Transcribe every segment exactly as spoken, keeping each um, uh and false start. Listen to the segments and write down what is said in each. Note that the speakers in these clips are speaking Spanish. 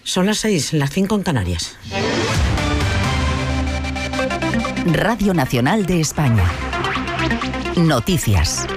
Son las seis, las cinco en Canarias. Radio Nacional de España. Noticias.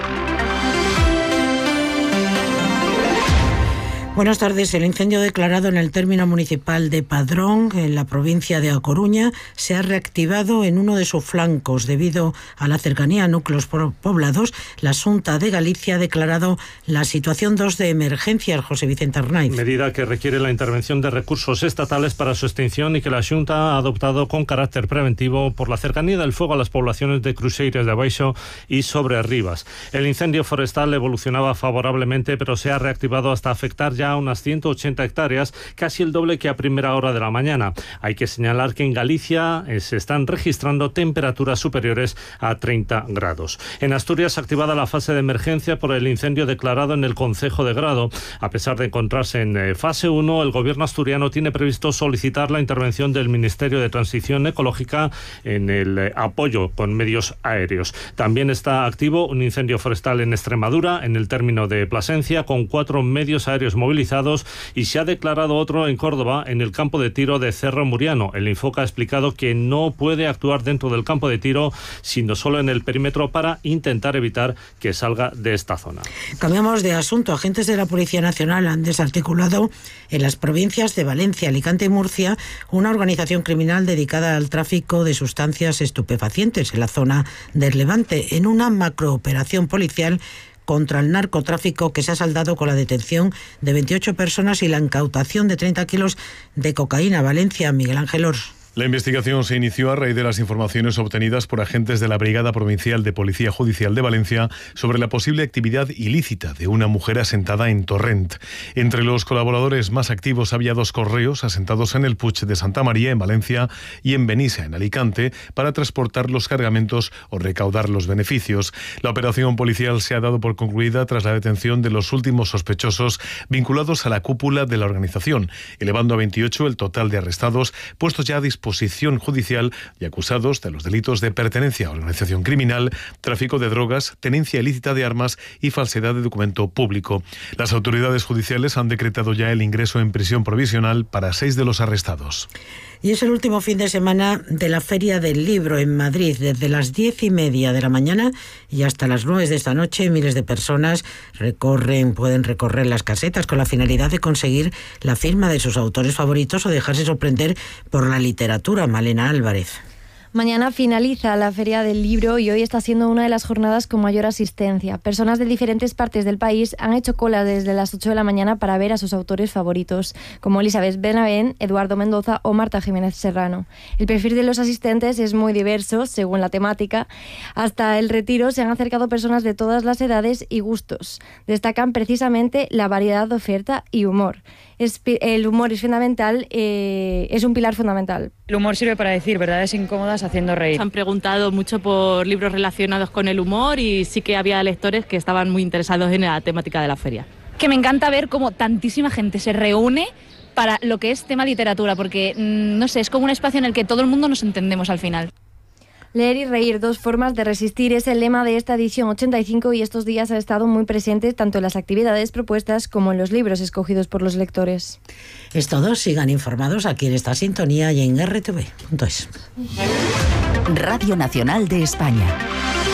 Buenas tardes. El incendio declarado en el término municipal de Padrón, en la provincia de A Coruña, se ha reactivado en uno de sus flancos. Debido a la cercanía a núcleos poblados, la Xunta de Galicia ha declarado la situación dos de emergencia. José Vicente Arnaiz. Medida que requiere la intervención de recursos estatales para su extinción y que la Xunta ha adoptado con carácter preventivo por la cercanía del fuego a las poblaciones de Cruceires de Baixo y Sobrerribas. El incendio forestal evolucionaba favorablemente, pero se ha reactivado hasta afectar ya unas ciento ochenta hectáreas, casi el doble que a primera hora de la mañana. Hay que señalar que en Galicia eh, se están registrando temperaturas superiores a treinta grados. En Asturias, activada la fase de emergencia por el incendio declarado en el concejo de Grado. A pesar de encontrarse en eh, fase uno, el gobierno asturiano tiene previsto solicitar la intervención del Ministerio de Transición Ecológica en el eh, apoyo con medios aéreos. También está activo un incendio forestal en Extremadura, en el término de Plasencia, con cuatro medios aéreos movilizados, y se ha declarado otro en Córdoba, en el campo de tiro de Cerro Muriano. El Infoca ha explicado que no puede actuar dentro del campo de tiro, sino solo en el perímetro para intentar evitar que salga de esta zona. Cambiamos de asunto. Agentes de la Policía Nacional han desarticulado en las provincias de Valencia, Alicante y Murcia una organización criminal dedicada al tráfico de sustancias estupefacientes en la zona del Levante, en una macrooperación policial contra el narcotráfico que se ha saldado con la detención de veintiocho personas y la incautación de treinta kilos de cocaína. Valencia, Miguel Ángel Ors. La investigación se inició a raíz de las informaciones obtenidas por agentes de la Brigada Provincial de Policía Judicial de Valencia sobre la posible actividad ilícita de una mujer asentada en Torrent. Entre los colaboradores más activos había dos correos asentados en el Puig de Santa María, en Valencia, y en Benissa, en Alicante, para transportar los cargamentos o recaudar los beneficios. La operación policial se ha dado por concluida tras la detención de los últimos sospechosos vinculados a la cúpula de la organización, elevando a veintiocho el total de arrestados, puestos ya a disposición posición judicial y acusados de los delitos de pertenencia a organización criminal, tráfico de drogas, tenencia ilícita de armas y falsedad de documento público. Las autoridades judiciales han decretado ya el ingreso en prisión provisional para seis de los arrestados. Y es el último fin de semana de la Feria del Libro en Madrid. Desde las diez y media de la mañana y hasta las nueve de esta noche, miles de personas recorren, pueden recorrer las casetas con la finalidad de conseguir la firma de sus autores favoritos o dejarse sorprender por la literatura. Malena Álvarez. Mañana finaliza la Feria del Libro y hoy está siendo una de las jornadas con mayor asistencia. Personas de diferentes partes del país han hecho cola desde las ocho de la mañana para ver a sus autores favoritos, como Elizabeth Benavent, Eduardo Mendoza o Marta Jiménez Serrano. El perfil de los asistentes es muy diverso, según la temática. Hasta el retiro se han acercado personas de todas las edades y gustos. Destacan precisamente la variedad de oferta y humor. Es, el humor es fundamental, eh, es un pilar fundamental. El humor sirve para decir verdades incómodas haciendo reír. Se han preguntado mucho por libros relacionados con el humor y sí que había lectores que estaban muy interesados en la temática de la feria. Que me encanta ver cómo tantísima gente se reúne para lo que es tema literatura, porque, no sé, es como un espacio en el que todo el mundo nos entendemos al final. Leer y reír, dos formas de resistir, es el lema de esta edición ochenta y cinco y estos días ha estado muy presente tanto en las actividades propuestas como en los libros escogidos por los lectores. Es todo, sigan informados aquí en esta sintonía y en erre te ve punto es. Radio Nacional de España.